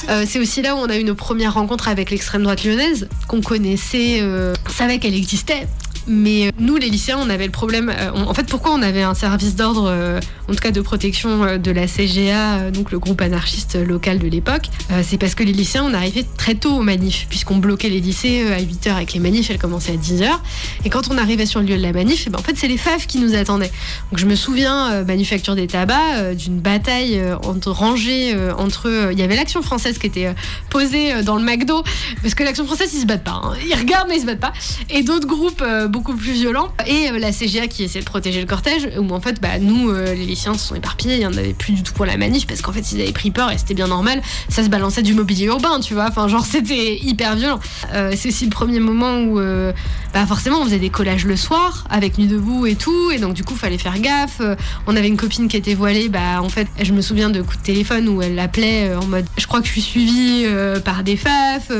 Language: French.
C'est aussi là où on a eu nos premières rencontres avec l'extrême droite lyonnaise, qu'on connaissait, on savait qu'elle existait. Mais nous, les lycéens, on avait le problème. En fait, pourquoi on avait un service d'ordre, en tout cas de protection de la CGA, donc le groupe anarchiste local de l'époque, c'est parce que les lycéens, on arrivait très tôt aux manifs, puisqu'on bloquait les lycées à 8h avec les manifs, elles commençaient à 10h. Et quand on arrivait sur le lieu de la manif, en fait, c'est les FAF qui nous attendaient. Donc je me souviens, manufacture des tabacs, d'une bataille rangée entre... Il y avait l'Action française qui était posée dans le McDo, parce que l'Action française, ils se battent pas. Hein. Ils regardent, mais ils se battent pas. Et d'autres groupes beaucoup plus violents. Et la CGA qui essaie de protéger le cortège, où en fait, nous, les lycéens se sont éparpillés, il n'y en avait plus du tout pour la manif, parce qu'en fait, ils avaient pris peur et c'était bien normal. Ça se balançait du mobilier urbain, tu vois. Enfin, genre, c'était hyper violent. C'est aussi le premier moment où, forcément, on faisait des collages le soir, avec Nuit debout et tout, et donc, du coup, fallait faire gaffe. On avait une copine qui était voilée, en fait, je me souviens de coups de téléphone où elle l'appelait en mode « je crois que je suis suivie par des FAF ».